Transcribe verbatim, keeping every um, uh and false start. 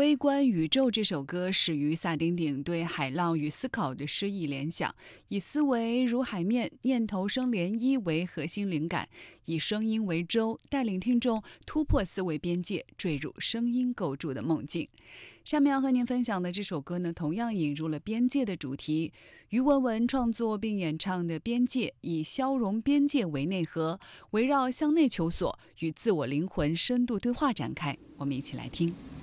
微观宇宙这首歌始于萨顶顶对海浪与思考的诗意联想，以思维如海面，念头生涟漪为核心灵感，以声音为舟，带领听众突破思维边界，坠入声音构筑的梦境。下面要和您分享的这首歌呢，同样引入了边界的主题。于文文创作并演唱的《边界》，以消融边界为内核，围绕向内求索与自我灵魂深度对话展开。我们一起来听。